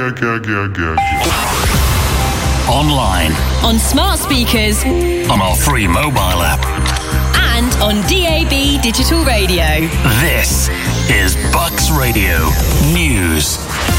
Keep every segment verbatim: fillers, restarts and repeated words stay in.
Online. On smart speakers. On our free mobile app. And on D A B digital radio. This is Bucks Radio News.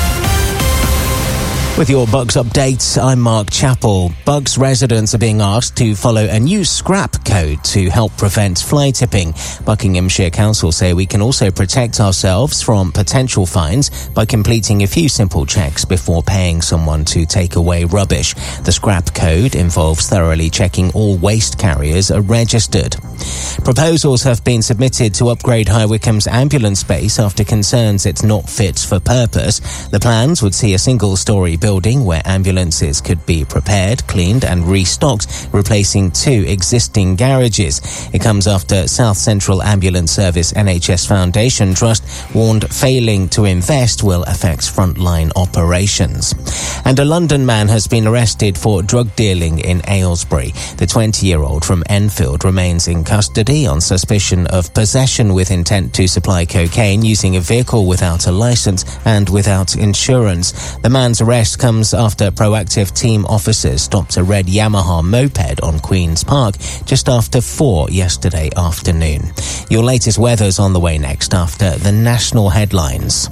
With your Bucks updates, I'm Mark Chappell. Bucks residents are being asked to follow a new scrap code to help prevent fly tipping. Buckinghamshire Council say we can also protect ourselves from potential fines by completing a few simple checks before paying someone to take away rubbish. The scrap code involves thoroughly checking all waste carriers are registered. Proposals have been submitted to upgrade High Wycombe's ambulance base after concerns it's not fit for purpose. The plans would see a single-storey building where ambulances could be prepared, cleaned and restocked, replacing two existing garages. It comes after South Central Ambulance Service N H S Foundation Trust warned failing to invest will affect frontline operations. And a London man has been arrested for drug dealing in Aylesbury. The twenty-year-old from Enfield remains in custody on suspicion of possession with intent to supply cocaine using a vehicle without a licence and without insurance. The man's arrest comes after proactive team officers stopped a red Yamaha moped on Queen's Park just after four yesterday afternoon. Your latest weather's on the way next after the national headlines.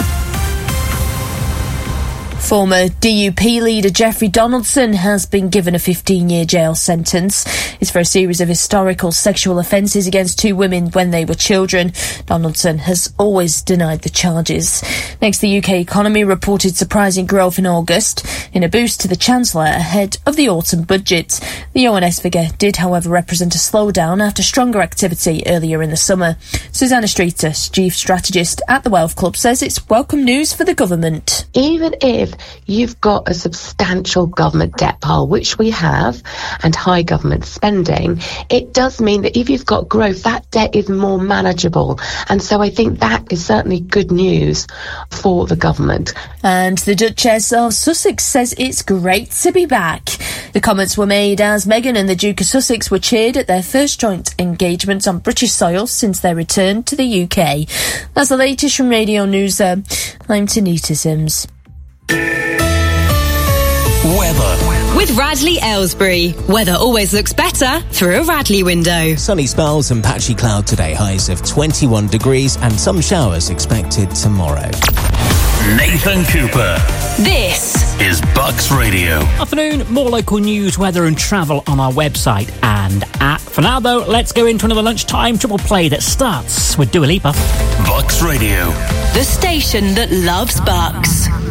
Former D U P leader Jeffrey Donaldson has been given a fifteen-year jail sentence. It's for a series of historical sexual offences against two women when they were children. Donaldson has always denied the charges. Next, the U K economy reported surprising growth in August in a boost to the Chancellor ahead of the autumn budget. The O N S figure did, however, represent a slowdown after stronger activity earlier in the summer. Susanna Streeter, chief strategist at the Wealth Club, says it's welcome news for the government. Even if you've got a substantial government debt pile, which we have, and high government spending, it does mean that if you've got growth, that debt is more manageable. And so I think that is certainly good news for the government. And the Duchess of Sussex says it's great to be back. The comments were made as Meghan and the Duke of Sussex were cheered at their first joint engagement on British soil since their return to the U K. That's the latest from Radio News. Uh, I'm Tanita Sims. Weather. With Radley Aylesbury. Weather always looks better through a Radley window. Sunny spells and patchy cloud today, highs of twenty-one degrees and some showers expected tomorrow. Nathan Cooper. This is Bucks Radio. Afternoon, more local news, weather and travel on our website and app. For now, though, let's go into another lunchtime triple play that starts with Dua Lipa. Bucks Radio. The station that loves Bucks.